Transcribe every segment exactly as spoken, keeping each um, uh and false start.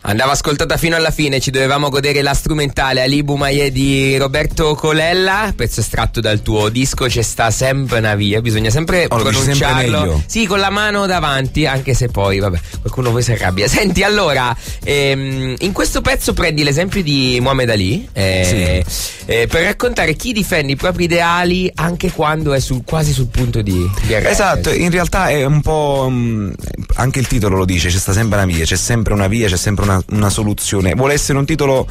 Andava ascoltata fino alla fine, ci dovevamo godere la strumentale Ali Boumaier di Roberto Colella, pezzo estratto dal tuo disco C'è sta sempre una via, bisogna sempre oh, pronunciarlo sempre sì, con la mano davanti, anche se poi vabbè, qualcuno poi si arrabbia. Senti, allora, ehm, in questo pezzo prendi l'esempio di Muhammad Ali eh, sì. eh, per raccontare chi difende i propri ideali anche quando è sul, quasi sul punto di, di arresto. Esatto, in realtà è un po' mh, anche il titolo lo dice, c'è sta sempre una via, c'è sempre una via, c'è sempre una una soluzione. Vuole essere un titolo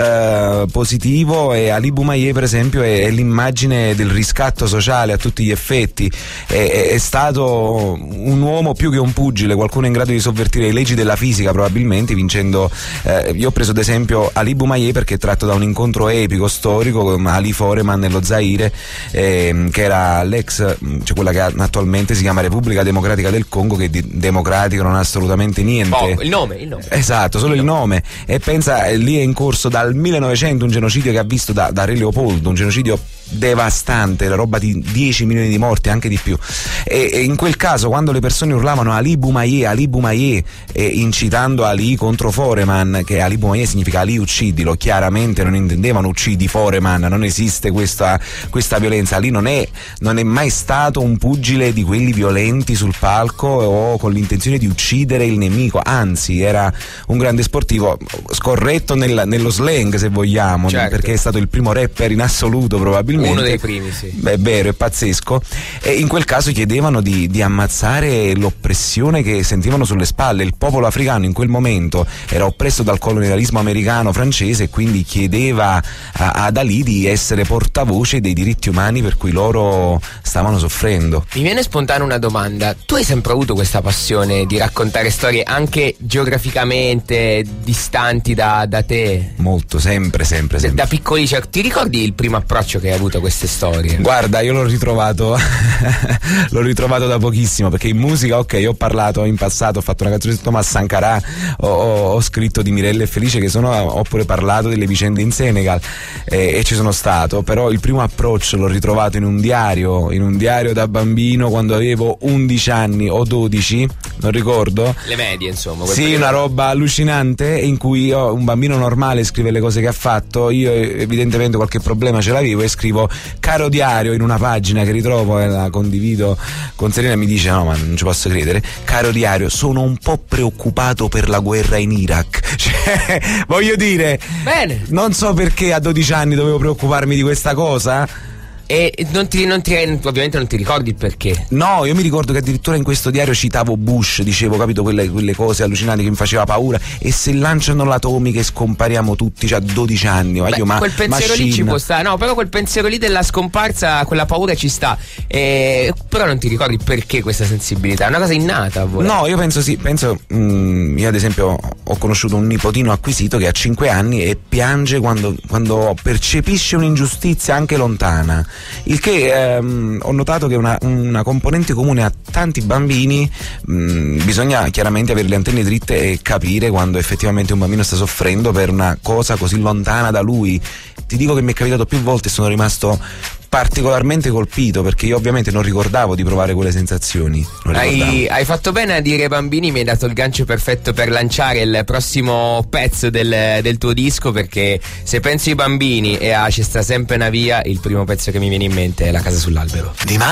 eh, positivo, e Ali Boumaier per esempio è, è l'immagine del riscatto sociale a tutti gli effetti. È, è stato un uomo più che un pugile, qualcuno in grado di sovvertire le leggi della fisica, probabilmente vincendo. eh, io ho preso ad esempio Ali Boumaier perché è tratto da un incontro epico storico con Ali Foreman nello Zaire, eh, che era l'ex, cioè quella che attualmente si chiama Repubblica Democratica del Congo, che di democratico non ha assolutamente niente. Oh, il nome, il nome. Esatto, solo il nome. E pensa, lì è in corso dal millenovecento un genocidio che ha visto da, da Re Leopoldo, un genocidio devastante, la roba di dieci milioni di morti, anche di più. E, e in quel caso, quando le persone urlavano Ali Boumaier, Ali Boumaier, eh, incitando Ali contro Foreman, che Ali Boumaier significa Ali uccidilo, chiaramente non intendevano uccidi Foreman, non esiste questa, questa violenza. Ali non è, non è mai stato un pugile di quelli violenti sul palco o con l'intenzione di uccidere il nemico, anzi era un grande sportivo, scorretto nel, nello slang se vogliamo, certo, perché è stato il primo rapper in assoluto probabilmente. Uno dei primi, sì. Beh, è vero, è pazzesco. E in quel caso chiedevano di, di ammazzare l'oppressione che sentivano sulle spalle. Il popolo africano in quel momento era oppresso dal colonialismo americano francese, e quindi chiedeva a, ad Ali di essere portavoce dei diritti umani per cui loro stavano soffrendo. Mi viene spontanea una domanda: tu hai sempre avuto questa passione di raccontare storie anche geograficamente distanti da, da te? Molto, sempre, sempre, sempre. Da, da piccoli, cioè, ti ricordi il primo approccio che hai avuto a queste storie? Guarda, io l'ho ritrovato l'ho ritrovato da pochissimo, perché in musica, ok, ho parlato in passato, ho fatto una canzone su Thomas Sankara, ho, ho, ho scritto di Mirella e Felice, che sono, ho pure parlato delle vicende in Senegal, eh, e ci sono stato, però il primo approccio l'ho ritrovato in un diario, in un diario da bambino quando avevo undici anni o dodici, non ricordo. Le medie, insomma. Sì, periodo. Una roba allucinante, in cui io, un bambino normale scrive le cose che ha fatto, io evidentemente qualche problema ce l'avevo e scrivo caro diario in una pagina che ritrovo e la condivido con Serena, e mi dice no, ma non ci posso credere, caro diario, sono un po' preoccupato per la guerra in Iraq. Cioè, voglio dire, bene, non so perché a dodici anni dovevo preoccuparmi di questa cosa. E non ti, non ti, ovviamente non ti ricordi il perché? No, io mi ricordo che addirittura in questo diario citavo Bush, dicevo, capito, quelle, quelle cose allucinanti che mi faceva paura. E se lanciano l'atomica e scompariamo tutti, cioè a dodici anni. Beh, io, ma, quel pensiero machine. lì ci può stare, no, però quel pensiero lì della scomparsa, quella paura ci sta. Eh, però non ti ricordi perché questa sensibilità? È una cosa innata a voi? No, io penso sì, penso, mh, io ad esempio ho conosciuto un nipotino acquisito che ha cinque anni e piange quando, quando percepisce un'ingiustizia anche lontana. Il che ehm, ho notato che una, una componente comune a tanti bambini, mh, bisogna chiaramente avere le antenne dritte e capire quando effettivamente un bambino sta soffrendo per una cosa così lontana da lui. Ti dico che mi è capitato più volte e sono rimasto particolarmente colpito, perché io ovviamente non ricordavo di provare quelle sensazioni. Hai, hai fatto bene a dire bambini, mi hai dato il gancio perfetto per lanciare il prossimo pezzo del, del tuo disco, perché se penso ai bambini e a C'è sta sempre una via, il primo pezzo che mi viene in mente è La casa sull'albero. Di